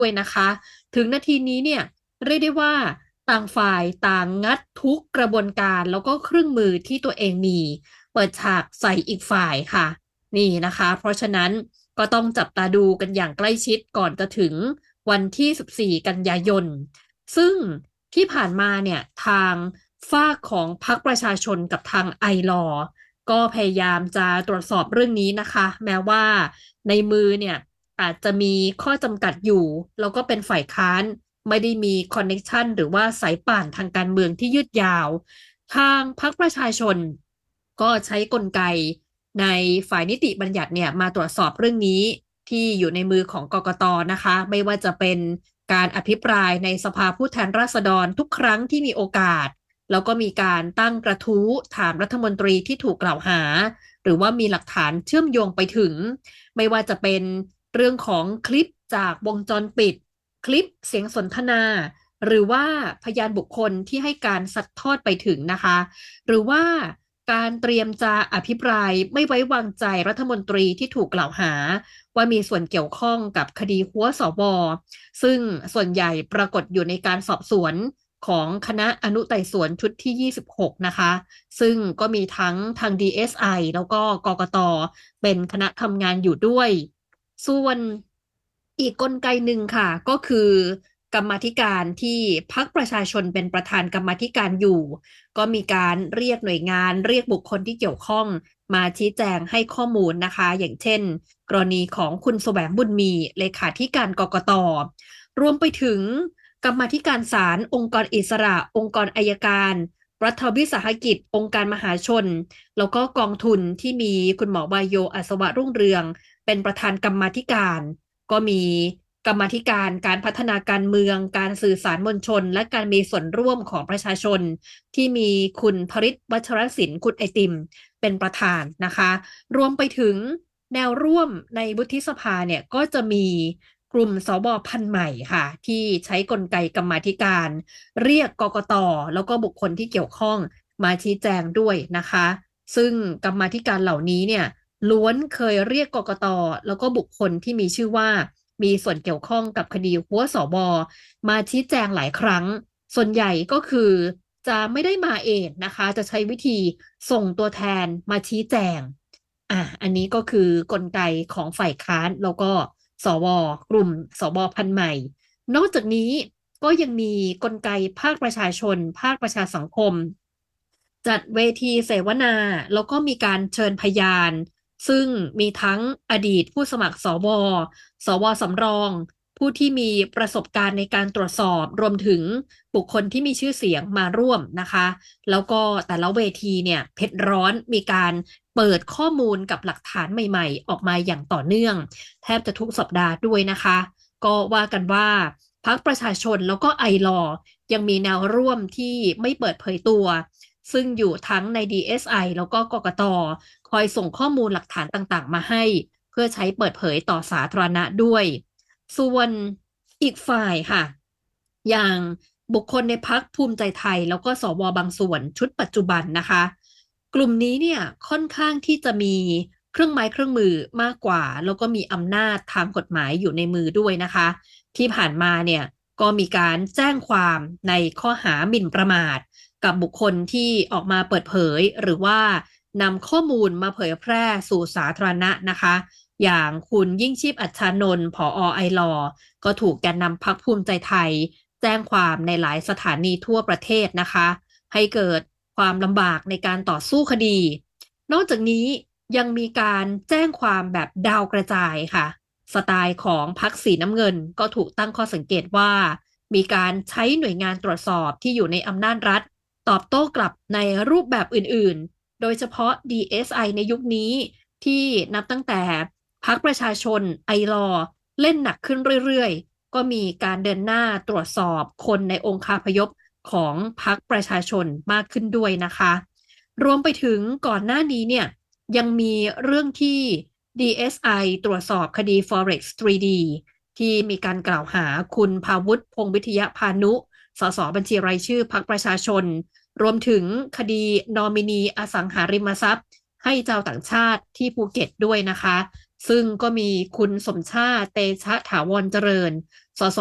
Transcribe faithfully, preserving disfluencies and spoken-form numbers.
ด้วยนะคะถึงนาทีนี้เนี่ยเรียกได้ว่าต่างฝ่ายต่างงัดทุกกระบวนการแล้วก็เครื่องมือที่ตัวเองมีเปิดฉากใส่อีกฝ่ายค่ะนี่นะคะเพราะฉะนั้นก็ต้องจับตาดูกันอย่างใกล้ชิดก่อนจะถึงวันที่สิบสี่กันยายนซึ่งที่ผ่านมาเนี่ยทางฝ้ากของพรรคประชาชนกับทางไอลอ ก็พยายามจะตรวจสอบเรื่องนี้นะคะแม้ว่าในมือเนี่ยอาจจะมีข้อจำกัดอยู่แล้วก็เป็นฝ่ายค้านไม่ได้มีคอนเน็กชันหรือว่าสายป่านทางการเมืองที่ยืดยาวทางพรรคประชาชนก็ใช้กลไกในฝ่ายนิติบัญญัติเนี่ยมาตรวจสอบเรื่องนี้ที่อยู่ในมือของกกตนะคะไม่ว่าจะเป็นการอภิปรายในสภาผู้แทนราษฎรทุกครั้งที่มีโอกาส แล้วก็มีการตั้งกระทู้ถามรัฐมนตรีที่ถูกกล่าวหาหรือว่ามีหลักฐานเชื่อมโยงไปถึงไม่ว่าจะเป็นเรื่องของคลิปจากวงจรปิดคลิปเสียงสนทนาหรือว่าพยานบุคคลที่ให้การสัดทอดไปถึงนะคะหรือว่าการเตรียมจะอภิปรายไม่ไว้วางใจรัฐมนตรีที่ถูกกล่าวหาว่ามีส่วนเกี่ยวข้องกับคดีหัวสวซึ่งส่วนใหญ่ปรากฏอยู่ในการสอบสวนของคณะอนุไต่สวนชุดที่ยี่สิบหกนะคะซึ่งก็มีทั้งทาง ดี เอส ไอ แล้วก็กกตเป็นคณะทำงานอยู่ด้วยส่วนอีกกลไกหนึ่งค่ะก็คือกรรมาธิการที่พรรคประชาชนเป็นประธานกรรมาธิการอยู่ก็มีการเรียกหน่วยงานเรียกบุคคลที่เกี่ยวข้องมาชี้แจงให้ข้อมูลนะคะอย่างเช่นกรณีของคุณแสวงบุญมีเลขาธิการกกตรวมไปถึง กรรมาธิการศาลองค์กรอิสระองค์กรอัยการรัฐวิสาหกิจองค์การมหาชนแล้วก็กองทุนที่มีคุณหมอวายโยอัศวะรุ่งเรืองเป็นประธานกรรมาธิการก็มีกรรมาธิการการพัฒนาการเมืองการสื่อสารมวลชนและการมีส่วนร่วมของประชาชนที่มีคุณพริตวัชรศิลป์คุณไอติมเป็นประธานนะคะรวมไปถึงแนวร่วมในวุฒิสภาเนี่ยก็จะมี กลุ่มสวพันธุ์ใหม่ค่ะที่ใช้กลไกกรรมาธิการเรียกกกตแล้วก็บุคคลที่เกี่ยวข้องมาชี้แจงด้วยนะคะซึ่งกรรมาธิการเหล่านี้เนี่ยล้วนเคยเรียกกกตแล้วก็บุคคลที่มีชื่อว่ามีส่วนเกี่ยวข้องกับคดีหัวสวมาชี้แจงหลายครั้งส่วนใหญ่ก็คือจะไม่ได้มาเองนะคะจะใช้วิธีส่งตัวแทนมาชี้แจง อ่ะอันนี้ก็คือกลไกของฝ่ายค้านแล้วก็สวกลุ่มสวพันธุ์ใหม่ นอกจากนี้ก็ยังมีกลไกภาคประชาชนภาคประชาสังคมจัดเวทีเสวนาแล้วก็มีการเชิญพยานซึ่งมีทั้งอดีตผู้สมัครสวสวสำรองผู้ที่มีประสบการณ์ในการตรวจสอบรวมถึงบุคคลที่มีชื่อเสียงมาร่วมนะคะแล้วก็แต่ละเวทีเนี่ยเผ็ดร้อนมีการเปิดข้อมูลกับหลักฐานใหม่ๆออกมาอย่างต่อเนื่องแทบจะทุกสัปดาห์ด้วยนะคะก็ว่ากันว่าพรรคประชาชนแล้วก็ไอลอยังมีแนวร่วมที่ไม่เปิดเผยตัวซึ่งอยู่ทั้งใน ดี เอส ไอ แล้วก็กกตคอยส่งข้อมูลหลักฐานต่างๆมาให้เพื่อใช้เปิดเผยต่อสาธารณะด้วย ส่วนอีกฝ่ายค่ะอย่างบุคคลในพรรคภูมิใจไทยแล้วก็สวบางส่วนชุดปัจจุบันนะคะกลุ่มนี้เนี่ยค่อนข้างที่จะมีเครื่องไม้เครื่องมือมากกว่าแล้วก็มีอำนาจทางกฎหมายอยู่ในมือด้วยนะคะที่ผ่านมาเนี่ยก็มีการแจ้งความในข้อหาหมิ่นประมาทกับบุคคลที่ออกมาเปิดเผยหรือว่านำข้อมูลมาเผยแพร่สู่สาธารณะนะคะ อย่างคุณยิ่งชีพอัชชานนท์ผอไอลอก็ถูกแกนนำพรรคภูมิใจไทยแจ้งความในหลายสถานีทั่วประเทศนะคะให้เกิดความลำบากในการต่อสู้คดีนอกจากนี้ยังมีการแจ้งความแบบดาวกระจายค่ะสไตล์ของพรรคสีน้ำเงินก็ถูกตั้งข้อสังเกตว่ามีการใช้หน่วยงานตรวจสอบที่อยู่ในอำนาจรัฐตอบโต้กลับในรูปแบบอื่นๆโดยเฉพาะ ดี เอส ไอ ในยุคนี้ที่นับตั้งแต่ พรรคประชาชนไอรอเล่นหนักขึ้นเรื่อยๆก็มีการเดินหน้าตรวจสอบคนในองค์คาพยพของพรรคประชาชนมากขึ้นด้วยนะคะรวมไปถึงก่อนหน้านี้เนี่ยยังมีเรื่องที่ ดี เอส ไอ ตรวจสอบคดี Forex ทรี ดี ที่มีการกล่าวหาคุณภาวุฒิพงษ์วิทยาพานุสสบัญชีรายชื่อพรรคประชาชนรวมถึงคดีนอมินีอสังหาริมทรัพย์ให้เจ้าต่างชาติที่ภูเก็ตด้วยนะคะ ซึ่งก็มีคุณสมชาติเตชะถาวรเจริญ